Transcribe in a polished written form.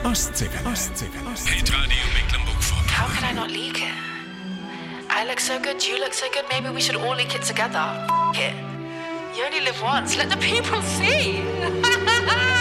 Ostsee-Welle. Hitradio Mecklenburg-Vorpommern. How could I not leak it? I look so good, you look so good, maybe we should all leak it together. F it. You only live once, let the people see.